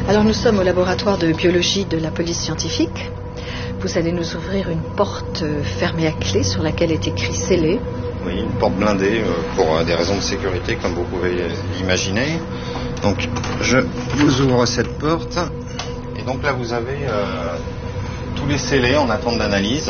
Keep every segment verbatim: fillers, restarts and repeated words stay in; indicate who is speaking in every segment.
Speaker 1: Alors nous sommes au laboratoire de biologie de la police scientifique. Vous allez nous ouvrir une porte fermée à clé sur laquelle est écrit scellé.
Speaker 2: Oui, une porte blindée pour des raisons de sécurité comme vous pouvez l'imaginer. Donc je vous ouvre cette porte et donc là vous avez euh, tous les scellés en attente d'analyse.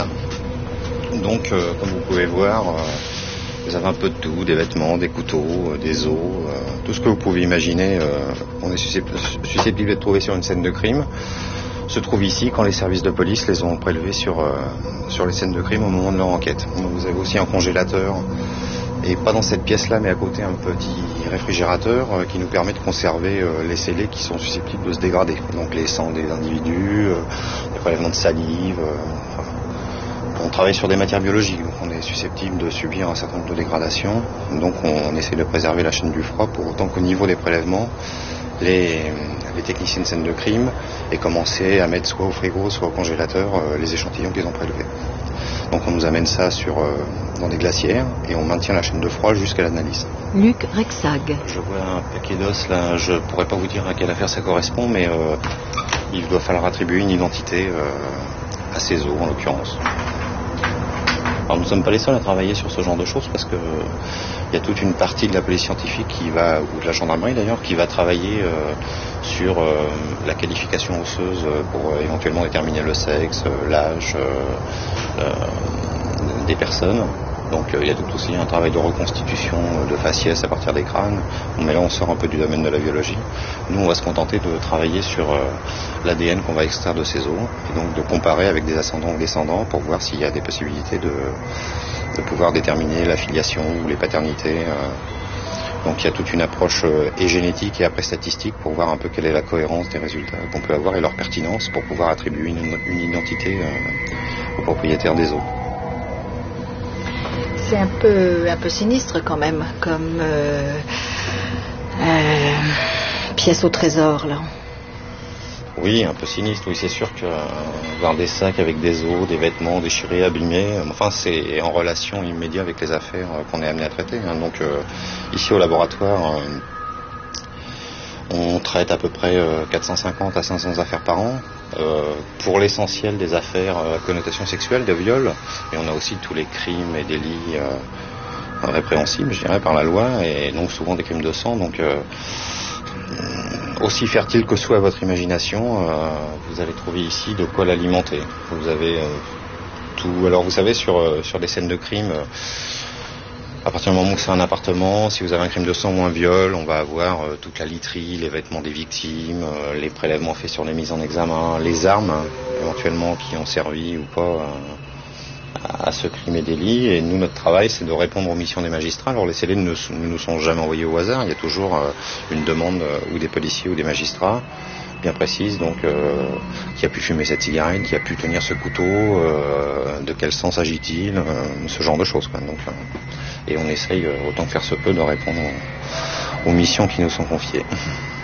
Speaker 2: Donc euh, comme vous pouvez voir, euh, vous avez un peu de tout, des vêtements, des couteaux, euh, des os, euh, tout ce que vous pouvez imaginer. Euh, on est susceptible d'être trouvé sur une scène de crime. Se trouve ici quand les services de police les ont prélevés sur, euh, sur les scènes de crime au moment de leur enquête. Donc vous avez aussi un congélateur, et pas dans cette pièce-là, mais à côté un petit réfrigérateur euh, qui nous permet de conserver euh, les scellés qui sont susceptibles de se dégrader. Donc les sangs des individus, euh, les prélèvements de salive. Euh, on travaille sur des matières biologiques, donc on est susceptible de subir un certain nombre de dégradations. Donc on, on essaie de préserver la chaîne du froid, pour autant qu'au niveau des prélèvements, les, les techniciens de scène de crime aient commencé à mettre soit au frigo, soit au congélateur euh, les échantillons qu'ils ont prélevés. Donc on nous amène ça sur, euh, dans des glacières et on maintient la chaîne de froid jusqu'à l'analyse.
Speaker 1: Luc Rexag.
Speaker 2: Je vois un paquet d'os là, je pourrais pas vous dire à quelle affaire ça correspond, mais euh, il doit falloir attribuer une identité euh, à ces os en l'occurrence. Alors nous ne sommes pas les seuls à travailler sur ce genre de choses parce que il y a toute une partie de la police scientifique qui va, ou de la gendarmerie d'ailleurs, qui va travailler euh, sur euh, la qualification osseuse pour euh, éventuellement déterminer le sexe, euh, l'âge euh, euh, des personnes. Donc euh, il y a tout aussi un travail de reconstitution euh, de faciès à partir des crânes. Mais là on sort un peu du domaine de la biologie. Nous on va se contenter de travailler sur euh, l'A D N qu'on va extraire de ces os et donc de comparer avec des ascendants ou descendants pour voir s'il y a des possibilités de, de pouvoir déterminer la filiation ou les paternités. Euh. Donc il y a toute une approche euh, et génétique et après statistique pour voir un peu quelle est la cohérence des résultats qu'on peut avoir et leur pertinence pour pouvoir attribuer une, une identité euh, aux propriétaires des os.
Speaker 1: C'est un peu, un peu sinistre quand même, comme euh, euh, pièce au trésor, là.
Speaker 2: Oui, un peu sinistre, oui, c'est sûr que euh, voir des sacs avec des os, des vêtements déchirés, abîmés, euh, enfin c'est en relation immédiate avec les affaires euh, qu'on est amené à traiter. Hein. Donc euh, ici au laboratoire, euh, on traite à peu près euh, quatre cent cinquante à cinq cents affaires par an. Euh, pour l'essentiel des affaires à connotation sexuelle, de viol, et on a aussi tous les crimes et délits euh, répréhensibles, je dirais, par la loi, et donc souvent des crimes de sang. Donc euh, aussi fertile que soit votre imagination, euh, vous allez trouver ici de quoi l'alimenter. Vous avez euh, tout. Alors vous savez, sur, euh, sur des scènes de crime, euh, à partir du moment où c'est un appartement, si vous avez un crime de sang ou un viol, on va avoir euh, toute la literie, les vêtements des victimes, euh, les prélèvements faits sur les mises en examen, les armes hein, éventuellement qui ont servi ou pas euh, à, à ce crime et délit. Et nous, notre travail, c'est de répondre aux missions des magistrats. Alors les scellés ne, ne nous sont jamais envoyés au hasard. Il y a toujours euh, une demande euh, ou des policiers ou des magistrats bien précise, donc euh, qui a pu fumer cette cigarette, qui a pu tenir ce couteau, euh, de quel sang s'agit-il, euh, ce genre de choses, quoi. Donc, euh, et on essaye, euh, autant que faire se peut, de répondre aux, aux missions qui nous sont confiées.